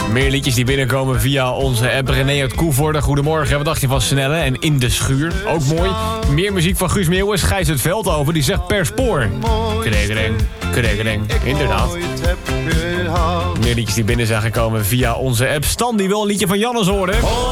Meer liedjes die binnenkomen via onze app. René uit Koevoorde, goedemorgen. Wat dacht je van Snelle en In de Schuur? Ook mooi. Meer muziek van Guus Meeuwis. Gijs het Veldhoven, die zegt per spoor. Kregereng, kregereng. Inderdaad. Meer liedjes die binnen zijn gekomen via onze app. Stan die wil een liedje van Jannes horen.